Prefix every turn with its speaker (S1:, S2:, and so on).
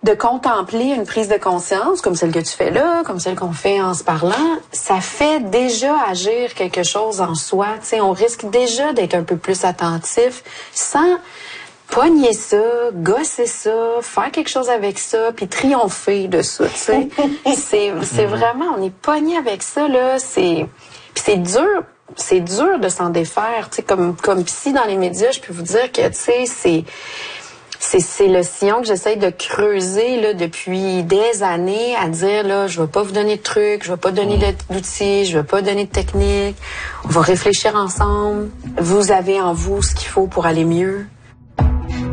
S1: de contempler une prise de conscience, comme celle que tu fais là, comme celle qu'on fait en se parlant, ça fait déjà agir quelque chose en soi. Tu sais, on risque déjà d'être un peu plus attentif sans pogner ça, gosser ça, faire quelque chose avec ça, puis triompher de ça, tu sais. c'est vraiment, on est pogné avec ça, là, puis c'est dur de s'en défaire, tu sais, comme psy dans les médias, je peux vous dire que, tu sais, c'est le sillon que j'essaye de creuser là depuis des années, à dire là, je vais pas vous donner de trucs, je vais pas donner d'outils, je vais pas donner de techniques. On va réfléchir ensemble. Vous avez en vous ce qu'il faut pour aller mieux.